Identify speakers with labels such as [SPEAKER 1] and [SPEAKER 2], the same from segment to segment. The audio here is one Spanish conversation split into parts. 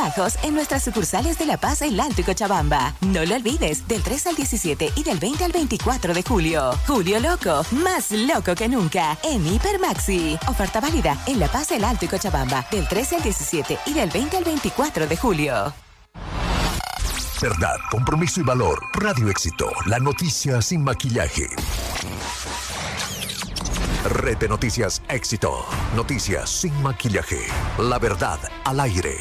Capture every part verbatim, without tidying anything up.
[SPEAKER 1] bajos en nuestras sucursales de La Paz, El Alto y Cochabamba. No lo olvides, del tres al diecisiete y del veinte al veinticuatro de julio. Julio Loco, más loco que nunca, en Hipermaxi. Oferta válida en La Paz, El Alto y Cochabamba, del trece al diecisiete y del veinte al veinticuatro de julio.
[SPEAKER 2] Verdad, compromiso y valor. Radio Éxito, la noticia sin maquillaje. Red de Noticias Éxito. Noticias sin maquillaje. La verdad al aire.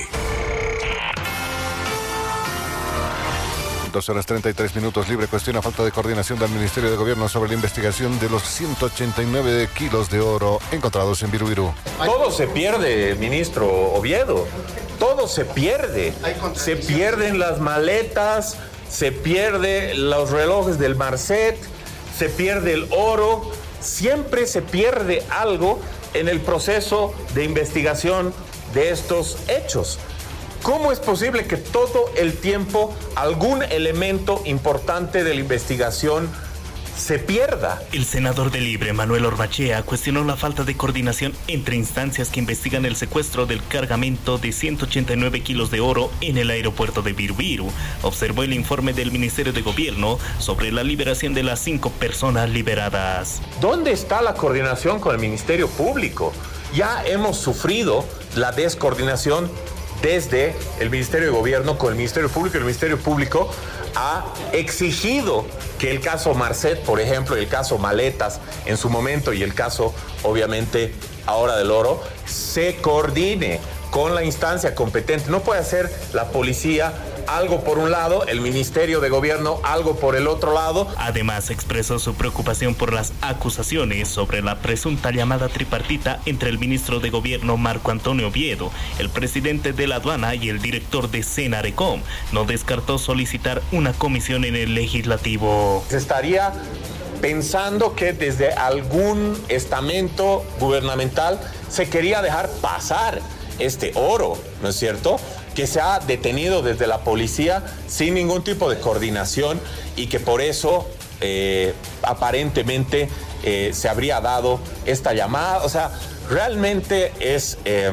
[SPEAKER 3] dos horas treinta y tres minutos. Libre cuestiona falta de coordinación del Ministerio de Gobierno sobre la investigación de los ciento ochenta y nueve kilos de oro encontrados en Virubiru.
[SPEAKER 4] Todo se pierde, ministro Oviedo. Todo se pierde. Se pierden las maletas, se pierden los relojes del Marcet, se pierde el oro. Siempre se pierde algo en el proceso de investigación de estos hechos. ¿Cómo es posible que todo el tiempo algún elemento importante de la investigación se pierda?
[SPEAKER 5] El senador de Libre, Manuel Ormachea, cuestionó la falta de coordinación entre instancias que investigan el secuestro del cargamento de ciento ochenta y nueve kilos de oro en el aeropuerto de Virubiru. Observó el informe del Ministerio de Gobierno sobre la liberación de las cinco personas liberadas.
[SPEAKER 4] ¿Dónde está la coordinación con el Ministerio Público? Ya hemos sufrido la descoordinación desde el Ministerio de Gobierno con el Ministerio Público. El Ministerio Público ha exigido que el caso Marcet, por ejemplo, el caso Maletas en su momento y el caso, obviamente, ahora del oro, se coordine con la instancia competente. No puede hacer la policía algo por un lado, el Ministerio de Gobierno algo por el otro lado.
[SPEAKER 5] Además, expresó su preocupación por las acusaciones sobre la presunta llamada tripartita entre el ministro de Gobierno Marco Antonio Oviedo, el presidente de la aduana y el director de Senarecom. No descartó solicitar una comisión en el legislativo.
[SPEAKER 4] Se estaría pensando que desde algún estamento gubernamental se quería dejar pasar este oro, ¿no es cierto?, que se ha detenido desde la policía sin ningún tipo de coordinación y que por eso eh, aparentemente eh, se habría dado esta llamada. O sea, realmente es, eh,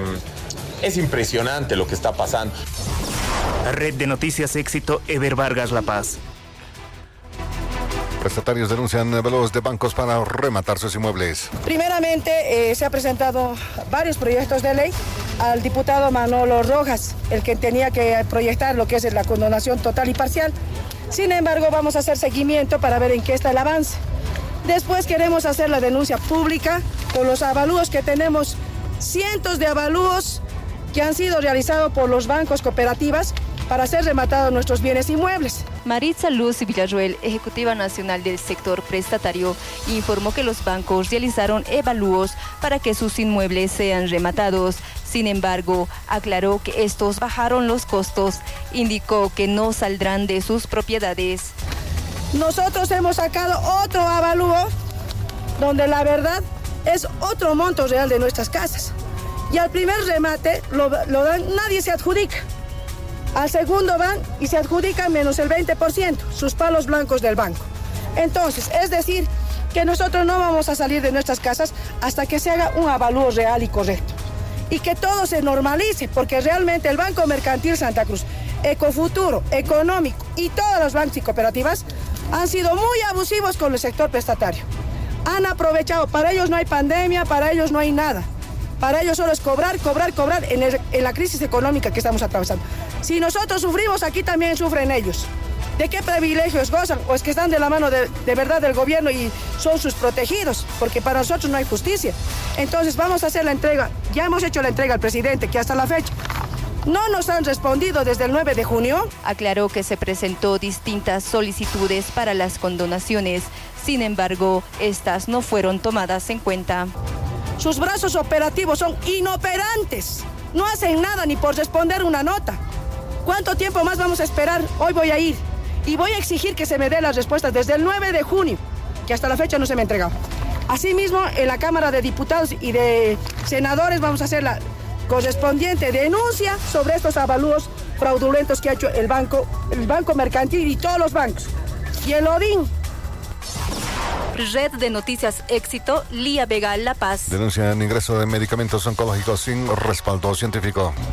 [SPEAKER 4] es impresionante lo que está pasando.
[SPEAKER 5] Red de Noticias Éxito, Eber Vargas, La Paz.
[SPEAKER 3] Prestatarios denuncian velos de bancos para rematar sus inmuebles.
[SPEAKER 6] Primeramente, eh, se ha presentado varios proyectos de ley al diputado Manolo Rojas, el que tenía que proyectar lo que es la condonación total y parcial. Sin embargo, vamos a hacer seguimiento para ver en qué está el avance. Después queremos hacer la denuncia pública con los avalúos que tenemos, cientos de avalúos que han sido realizados por los bancos cooperativas para ser rematados nuestros bienes inmuebles.
[SPEAKER 7] Maritza Luz Villarruel, ejecutiva nacional del sector prestatario, informó que los bancos realizaron evalúos para que sus inmuebles sean rematados. Sin embargo, aclaró que estos bajaron los costos. Indicó que no saldrán de sus propiedades.
[SPEAKER 6] Nosotros hemos sacado otro avalúo donde la verdad es otro monto real de nuestras casas. Y al primer remate lo, lo dan, nadie se adjudica. Al segundo van y se adjudican menos el veinte por ciento, sus palos blancos del banco. Entonces, es decir, que nosotros no vamos a salir de nuestras casas hasta que se haga un avalúo real y correcto. Y que todo se normalice, porque realmente el Banco Mercantil Santa Cruz, Ecofuturo, Económico y todos los bancos y cooperativas han sido muy abusivos con el sector prestatario. Han aprovechado, para ellos no hay pandemia, para ellos no hay nada. Para ellos solo es cobrar, cobrar, cobrar en, el, en la crisis económica que estamos atravesando. Si nosotros sufrimos, aquí también sufren ellos. ¿De qué privilegios gozan? ¿O es que están de la mano de, de verdad del gobierno y son sus protegidos? Porque para nosotros no hay justicia. Entonces vamos a hacer la entrega. Ya hemos hecho la entrega al presidente, que hasta la fecha no nos han respondido desde el nueve de junio.
[SPEAKER 7] Aclaró que se presentó distintas solicitudes para las condonaciones. Sin embargo, estas no fueron tomadas en cuenta.
[SPEAKER 6] Sus brazos operativos son inoperantes. No hacen nada ni por responder una nota. ¿Cuánto tiempo más vamos a esperar? Hoy voy a ir y voy a exigir que se me dé las respuestas desde el nueve de junio, que hasta la fecha no se me ha entregado. Asimismo, en la Cámara de Diputados y de Senadores vamos a hacer la correspondiente denuncia sobre estos avalúos fraudulentos que ha hecho el banco, el Banco Mercantil y todos los bancos. Y el ODIN.
[SPEAKER 7] Red de Noticias Éxito, Lía Vega, La Paz.
[SPEAKER 3] Denuncian ingreso de medicamentos oncológicos sin respaldo científico.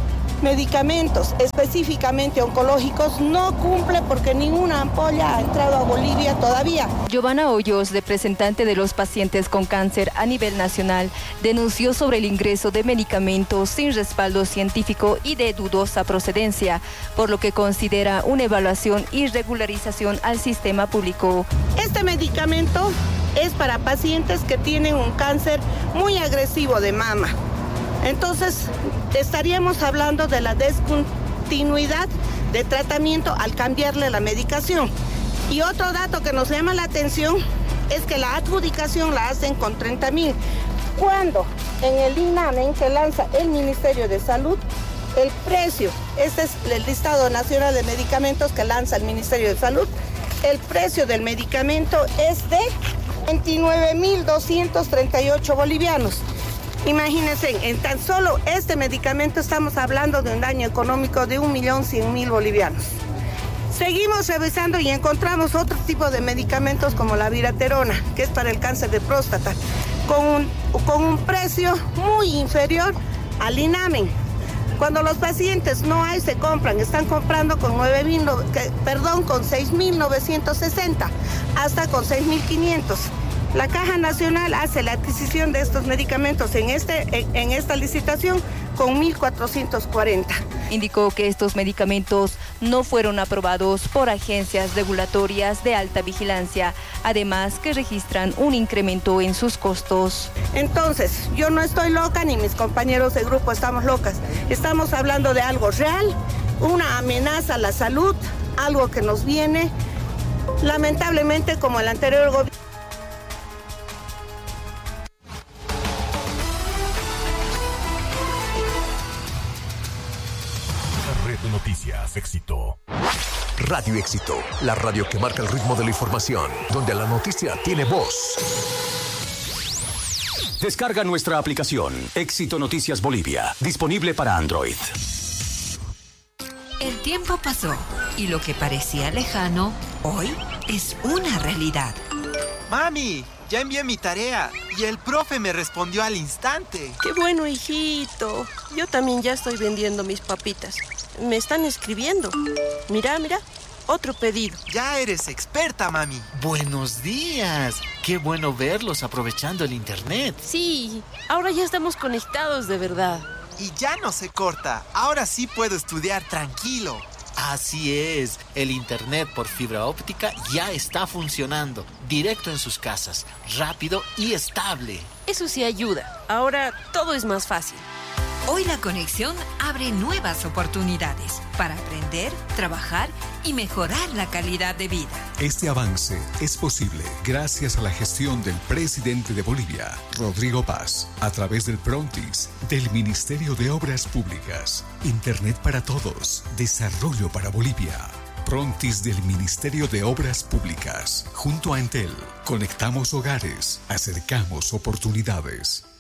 [SPEAKER 6] medicamentos específicamente oncológicos no cumple porque ninguna ampolla ha entrado a Bolivia todavía.
[SPEAKER 7] Giovanna Hoyos, representante de los pacientes con cáncer a nivel nacional, denunció sobre el ingreso de medicamentos sin respaldo científico y de dudosa procedencia, por lo que considera una evaluación y regularización al sistema público.
[SPEAKER 6] Este medicamento es para pacientes que tienen un cáncer muy agresivo de mama. Entonces, estaríamos hablando de la discontinuidad de tratamiento al cambiarle la medicación. Y otro dato que nos llama la atención es que la adjudicación la hacen con treinta mil, cuando en el INAMEN que lanza el Ministerio de Salud, el precio, este es el listado nacional de medicamentos que lanza el Ministerio de Salud, el precio del medicamento es de veintinueve mil doscientos treinta y ocho bolivianos. Imagínense, en tan solo este medicamento estamos hablando de un daño económico de un millón cien mil bolivianos. Seguimos revisando y encontramos otro tipo de medicamentos como la viraterona, que es para el cáncer de próstata, con un, con un precio muy inferior al INAMEN. Cuando los pacientes no hay, se compran, están comprando con nueve mil, perdón, con seis mil novecientos sesenta, hasta con seis mil quinientos. La Caja Nacional hace la adquisición de estos medicamentos en, este, en, en esta licitación con mil cuatrocientos cuarenta.
[SPEAKER 7] Indicó que estos medicamentos no fueron aprobados por agencias regulatorias de alta vigilancia, además que registran un incremento en sus costos.
[SPEAKER 6] Entonces, yo no estoy loca ni mis compañeros de grupo estamos locas. Estamos hablando de algo real, una amenaza a la salud, algo que nos viene, lamentablemente, como el anterior gobierno.
[SPEAKER 2] Noticias Éxito. Radio Éxito, la radio que marca el ritmo de la información, donde la noticia tiene voz.
[SPEAKER 8] Descarga nuestra aplicación Éxito Noticias Bolivia, disponible para Android.
[SPEAKER 1] El tiempo pasó y lo que parecía lejano, hoy es una realidad.
[SPEAKER 9] Mami, ya envié mi tarea y el profe me respondió al instante.
[SPEAKER 10] ¡Qué bueno, hijito! Yo también ya estoy vendiendo mis papitas. Me están escribiendo. Mira, mira, otro pedido.
[SPEAKER 9] Ya eres experta, mami.
[SPEAKER 11] Buenos días. Qué bueno verlos aprovechando el internet.
[SPEAKER 10] Sí, ahora ya estamos conectados de verdad.
[SPEAKER 9] Y ya no se corta. Ahora sí puedo estudiar tranquilo.
[SPEAKER 11] Así es, el internet por fibra óptica ya está funcionando, directo en sus casas, rápido y estable.
[SPEAKER 10] Eso sí ayuda. Ahora todo es más fácil.
[SPEAKER 1] Hoy la conexión abre nuevas oportunidades para aprender, trabajar y mejorar la calidad de vida.
[SPEAKER 12] Este avance es posible gracias a la gestión del presidente de Bolivia, Rodrigo Paz, a través del Prontis, del Ministerio de Obras Públicas. Internet para todos, desarrollo para Bolivia. Prontis del Ministerio de Obras Públicas. Junto a Entel, conectamos hogares, acercamos oportunidades.